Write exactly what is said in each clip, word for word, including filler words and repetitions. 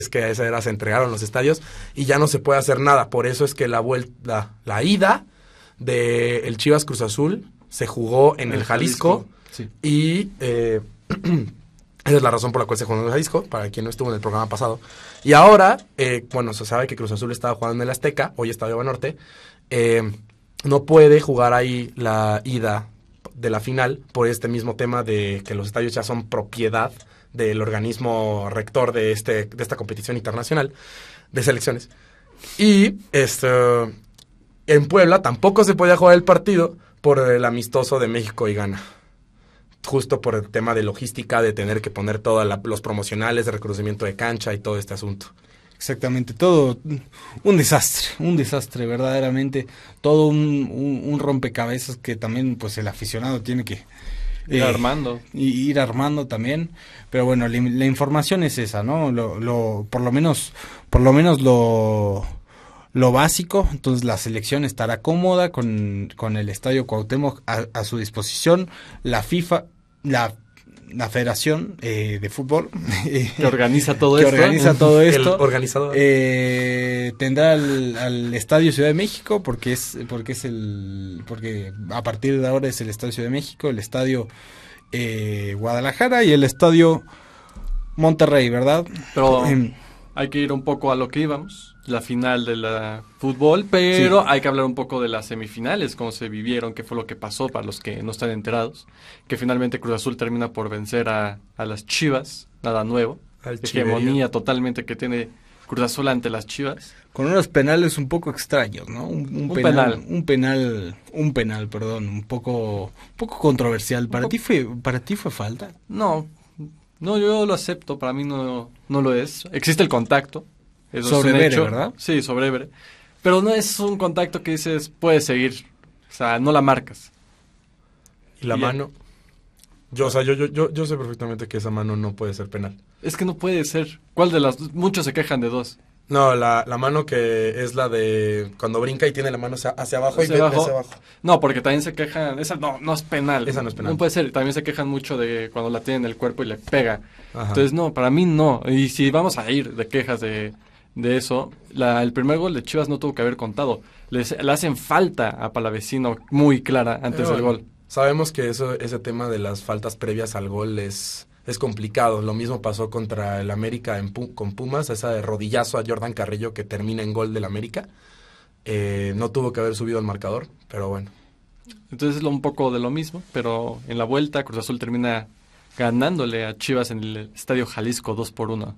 es que a esa era se entregaron los estadios y ya no se puede hacer nada. Por eso es que la vuelta, la, la ida de el Chivas Cruz Azul se jugó en el, el Jalisco, Jalisco sí. y eh, esa es la razón por la cual se jugó en el Jalisco, para quien no estuvo en el programa pasado. Y ahora, eh, bueno, se sabe que Cruz Azul estaba jugando en el Azteca, hoy Estadio Banorte, eh, no puede jugar ahí la ida de la final por este mismo tema de que los estadios ya son propiedad del organismo rector de este de esta competición internacional de selecciones. Y este en Puebla tampoco se podía jugar el partido por el amistoso de México y Ghana. Justo por el tema de logística, de tener que poner todos los promocionales, de reconocimiento de cancha y todo este asunto. Exactamente, todo un desastre, un desastre verdaderamente, todo un, un, un rompecabezas que también pues el aficionado tiene que ir eh, armando. Y ir armando también, pero bueno, la, la información es esa, ¿no? Lo, lo, por lo menos, por lo menos lo, lo básico. Entonces la selección estará cómoda con, con el Estadio Cuauhtémoc a, a su disposición. La FIFA, la la Federación eh, de Fútbol que organiza todo que esto, organiza todo esto, el organizador eh, tendrá al, al Estadio Ciudad de México porque es porque es el porque a partir de ahora es el Estadio Ciudad de México, el Estadio eh, Guadalajara y el Estadio Monterrey, ¿verdad? Pero eh, hay que ir un poco a lo que íbamos, la final de la fútbol, pero sí. Hay que hablar un poco de las semifinales, cómo se vivieron, qué fue lo que pasó para los que no están enterados, que finalmente Cruz Azul termina por vencer a, a las Chivas, nada nuevo, Al hegemonía chiverío. totalmente que tiene Cruz Azul ante las Chivas. Con unos penales un poco extraños, ¿no? Un, un, un penal, penal, un penal, un penal, perdón, un poco, un poco controversial. ¿Para ti fue, para ti fue falta? No, no, yo lo acepto, para mí no, no lo es. Existe el contacto. Eso sobre es un Bere, hecho. ¿verdad? Sí, sobre Bere. Pero no es un contacto que dices, puedes seguir. O sea, no la marcas. Y la y mano. Yo, o sea, yo, yo, yo, yo sé perfectamente que esa mano no puede ser penal. Es que no puede ser. ¿Cuál de las dos? Muchos se quejan de dos. No, la, la mano que es la de cuando brinca y tiene la mano hacia, hacia abajo Hacia y ve abajo. hacia abajo. No, porque también se quejan. Esa no, no es penal. Esa no es penal. No puede ser. También se quejan mucho de cuando la tiene en el cuerpo y le pega. Ajá. Entonces, no, para mí no. Y si vamos a ir de quejas de, de eso, la, el primer gol de Chivas no tuvo que haber contado. Les, le hacen falta a Palavecino muy clara antes Pero, del gol. Sabemos que eso, ese tema de las faltas previas al gol es, es complicado. Lo mismo pasó contra el América en, con Pumas, esa de rodillazo a Jordan Carrillo que termina en gol del América. Eh, no tuvo que haber subido el marcador, pero bueno. Entonces es lo, un poco de lo mismo, pero en la vuelta Cruz Azul termina ganándole a Chivas en el Estadio Jalisco dos por uno.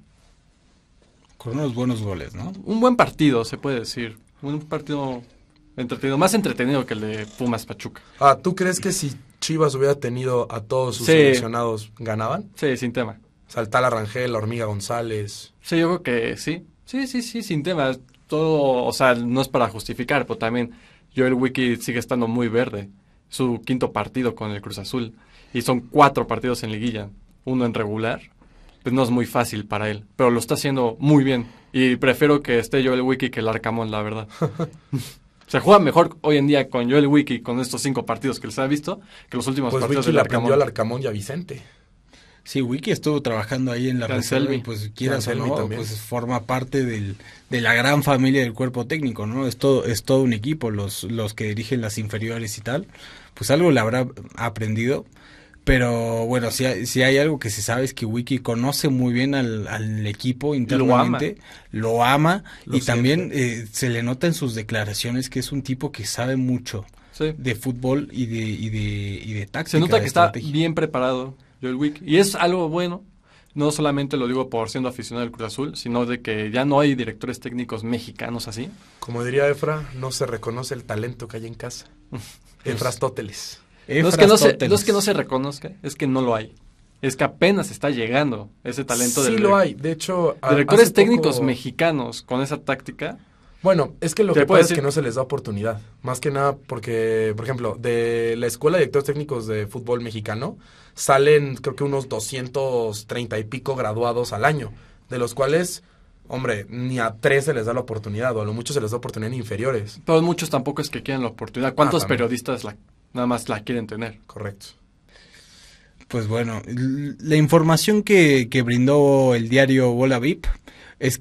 Con unos buenos goles, ¿no? Un buen partido, se puede decir. Un partido entretenido, más entretenido que el de Pumas Pachuca. Ah, ¿tú crees que si Chivas hubiera tenido a todos sus Sí. seleccionados, ganaban? Sí, sin tema. Saltala Rangel, Hormiga González. Sí, yo creo que sí. Sí, sí, sí, sin tema. Todo, o sea, no es para justificar, pero también Joel Wiki sigue estando muy verde. Su quinto partido con el Cruz Azul. Y son cuatro partidos en liguilla. Uno en regular. Pues no es muy fácil para él. Pero lo está haciendo muy bien. Y prefiero que esté Joel Wiki que el Arcamón, la verdad. Se juega mejor hoy en día con Joel Wiki, con estos cinco partidos que les ha visto, que los últimos Pues partidos Wiki del le Arcamón. aprendió al Arcamón y a Vicente. Sí, Wiki estuvo trabajando ahí en la Cancelmi. reserva y pues quieras o Cancelmi no, también. pues forma parte del, de la gran familia del cuerpo técnico, ¿no? Es todo, es todo un equipo, los, los que dirigen las inferiores y tal, pues algo le habrá aprendido, pero bueno, si hay, si hay algo que se sabe es que Wiki conoce muy bien al, al equipo internamente, lo ama, lo ama Lo y siente. también eh, se le nota en sus declaraciones que es un tipo que sabe mucho Sí. de fútbol y de, y de, y de táctica. Se nota de que está estrategia. bien preparado Joel Wiki. Y es algo bueno. No solamente lo digo por siendo aficionado del Cruz Azul, sino de que ya no hay directores técnicos mexicanos así. Como diría Efra, no se reconoce el talento que hay en casa. Efrastóteles. No es, que no, se, Efrastóteles. no es que no se reconozca, es que no lo hay. Es que apenas está llegando ese talento. Sí de lo hay. De hecho, a- directores hace técnicos poco- mexicanos con esa táctica. Bueno, es que lo Te que puedo pasa es decir- que no se les da oportunidad. Más que nada porque, por ejemplo, de la Escuela de Directores Técnicos de Fútbol Mexicano salen creo que unos doscientos treinta y pico graduados al año, de los cuales, hombre, ni a tres se les da la oportunidad, o a lo mucho se les da oportunidad en inferiores. Pero muchos tampoco es que quieran la oportunidad. ¿Cuántos Ah, también. periodistas la, nada más la quieren tener? Correcto. Pues bueno, l- la información que, que brindó el diario Bola V I P